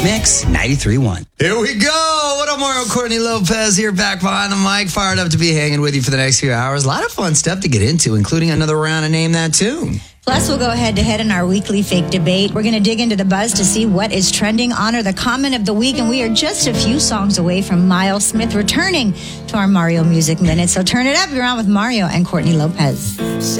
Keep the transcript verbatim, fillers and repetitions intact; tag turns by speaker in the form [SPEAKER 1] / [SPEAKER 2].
[SPEAKER 1] Mix ninety-three point one.
[SPEAKER 2] Here we go. What up, Mario? Courtney Lopez here, back behind the mic, fired up to be hanging with you for the next few hours. A lot of fun stuff to get into, including another round of Name That Tune.
[SPEAKER 3] Plus, we'll go head to head in our weekly fake debate. We're going to dig into the buzz to see what is trending, honor the comment of the week, and we are just a few songs away from Miles Smith returning to our Mario Music Minute. So turn it up. You're on with Mario and Courtney Lopez.